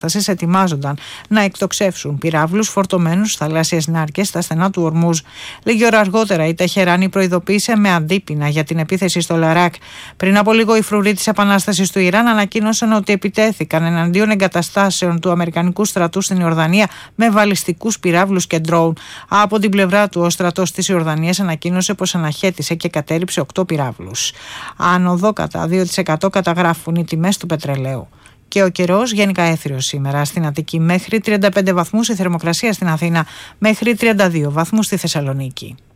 ετοιμάζονταν να εκτοξεύσουν πυράβλους φορτωμένους θαλάσσιες νάρκες στα στενά του Ορμούζ. Λίγη ώρα αργότερα η Τεχεράνη προειδοποίησε με αντίπεινα για την επίθεση στο Λαράκ. Πριν από λίγο οι φρουροί της Επανάστασης του Ιράν ανακοίνωσαν ότι επιτέθηκαν εναντίον εγκαταστάσεων του Αμερικανικού στρατού στην Ιορδανία με βαλιστικούς πυράβλους και ντρόουν. Από την πλευρά του, ο στρατός της Ιορδανίας ανακοίνωσε πως αναχέτησε και κατέρριψε 8 πυράβλους. Άνοδο κατά 2% καταγράφουν οι τιμές του πετρελαίου. Και ο καιρός γενικά έθριος σήμερα στην Αττική, μέχρι 35 βαθμούς η θερμοκρασία στην Αθήνα, μέχρι 32 βαθμούς στη Θεσσαλονίκη.